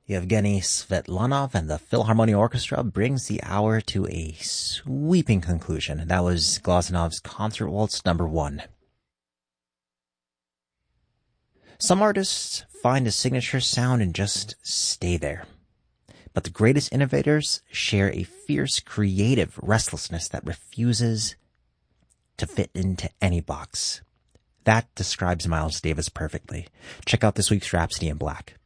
Yevgeny Svetlanov and the Philharmonic Orchestra brings the hour to a sweeping conclusion. That was Glasenov's Concert Waltz No. 1. Some artists find a signature sound and just stay there. But the greatest innovators share a fierce creative restlessness that refuses to fit into any box. That describes Miles Davis perfectly. Check out this week's Rhapsody in Black.